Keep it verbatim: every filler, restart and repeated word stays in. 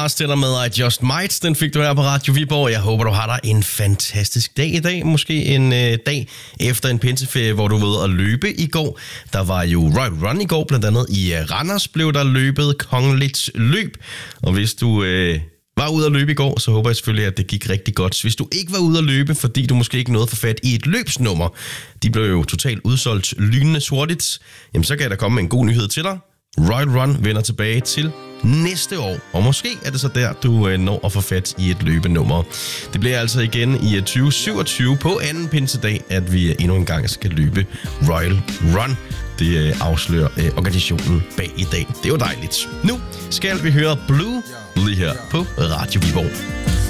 Mars til dig med I Just Might. Den fik du her på Radio Viborg. Jeg håber, du har dig en fantastisk dag i dag. Måske en øh, dag efter en pinseferie, hvor du var ude at løbe i går. Der var jo Royal Run i går, blandt andet i øh, Randers blev der løbet kongeligt løb. Og hvis du... Øh, var ude at løbe i går, så håber jeg selvfølgelig, at det gik rigtig godt. Hvis du ikke var ude at løbe, fordi du måske ikke nåede at få fat i et løbsnummer, de blev jo totalt udsolgt lynende hurtigt, jamen så kan jeg da komme med en god nyhed til dig. Royal Run vender tilbage til næste år, og måske er det så der, du øh, når at få fat i et løbenummer. Det bliver altså igen i tyve syvogtyve på anden pinsedag, at vi endnu en gang skal løbe Royal Run. Det øh, afslører øh, organisationen bag i dag. Det er jo dejligt. Nu skal vi høre Blue lige her på Radio Viborg.